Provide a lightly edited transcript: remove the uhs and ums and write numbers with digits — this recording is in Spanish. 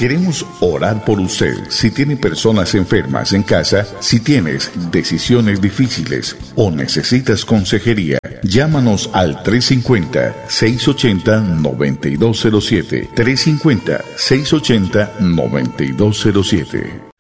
Queremos orar por usted. Si tiene personas enfermas en casa, si tienes decisiones difíciles o necesitas consejería, llámanos al 350-680-9207. 350-680-9207.